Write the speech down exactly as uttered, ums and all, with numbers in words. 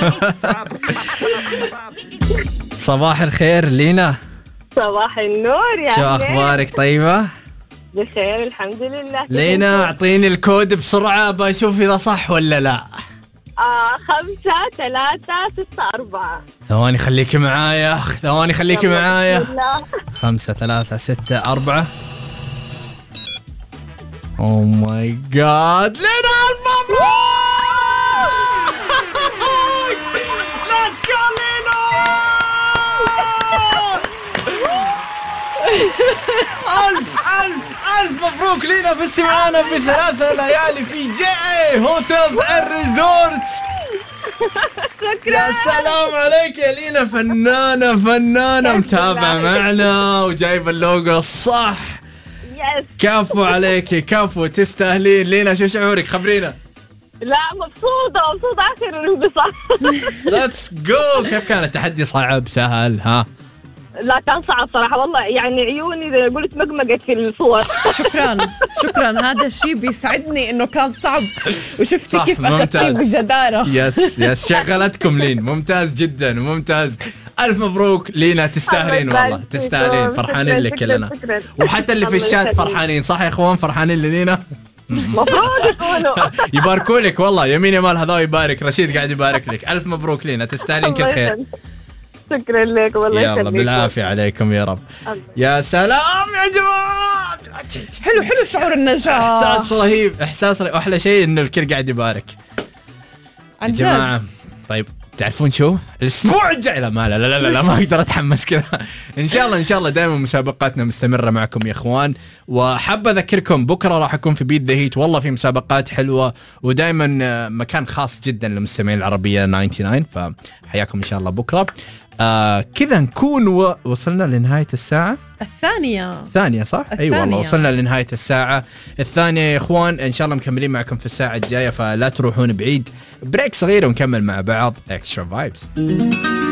صباح الخير لينا. صباح النور يا شو أهلين. أخبارك؟ طيبة؟ بخير الحمد لله. لينا أعطيني الكود بسرعة بشوف إذا صح ولا لا. آه خمسة ثلاثة ستة أربعة. ثواني خليكي معايا، ثواني خليكي يلا معايا. بسم الله. خمسة ثلاثة ستة أربعة. أوه ماي جاد لينا ألف مبروك. ليتس جو لينا. ألف ألف ألف مبروك لينا، بس معانا بثلاثة ليالي في جي هوتيلز الريزورتس. يا سلام عليك يا لينا، فنانة فنانة متابعة معنا وجايبة اللوجو الصح. يس. كفو عليك، كفو، تستاهلين. لينا شو شعورك؟ خبرينا. لا مبسوطة مبسوطة آخر الانبساط. ليتس جو. كيف كان التحدي؟ صعب سهل؟ ها لا كان صعب صراحة والله، يعني عيوني زي ما قلت مقمقت في الصور. شكرا شكرا، هذا الشيء بيسعدني انه كان صعب وشفتي كيف اخذتي ممتاز. بجدارة. يس يس شغلتكم لين، ممتاز جدا ممتاز. ألف مبروك لينا، تستاهلين الله والله يبارك تستاهلين. فيكم. فرحانين شكراً، لك شكراً، كلنا، شكراً. وحتى اللي في الله الشات يخليك. فرحانين. صح يا اخوان؟ فرحانين للينا. مفروض يكونوا. يباركوا لك والله، يمين يمال هذا يبارك. رشيد قاعد يبارك لك. ألف مبروك لينا، تستاهلين كل الله خير. يخليك. شكرا لك والله يلا يخليك. بالعافية عليكم يا رب. يا سلام يا جماعة، حلو حلو شعور النجاح. احساس رهيب، احساس رهيب. واحلى شيء انه الكل قاعد يبارك عن يا جد. جماعة. طيب تعرفون شو الاسبوع الجاي؟ لا ما لا لا لا, لا ما اقدر اتحمس كذا. ان شاء الله ان شاء الله دائما مسابقاتنا مستمرة معكم يا اخوان. وحاب اذكركم بكره راح اكون في بيت ذا هيت، والله في مسابقات حلوة ودائما مكان خاص جدا للمستمعين العربية تسعة وتسعين، فحياكم ان شاء الله بكره. آه كذا نكون و... وصلنا لنهاية الساعة الثانية الثانية صح؟ الثانية. اي أيوة والله وصلنا لنهاية الساعة الثانية يا اخوان. ان شاء الله مكملين معكم في الساعة الجاية، فلا تروحون بعيد. بريك صغير ونكمل مع بعض. اكسترا فايبس.